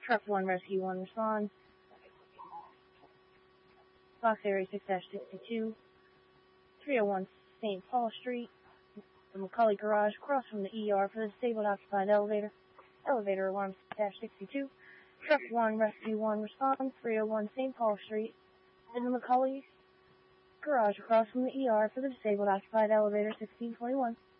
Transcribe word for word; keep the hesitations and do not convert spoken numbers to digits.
Truck one, Rescue one, respond. Box Area six sixty-two, three oh one Saint Paul Street, the McCully Garage, across from the E R for the disabled occupied elevator. Elevator alarm six sixty-two. Truck one, Rescue one, respond. three oh one Saint Paul Street, in the McCully Garage, across from the E R for the disabled occupied elevator sixteen twenty-one.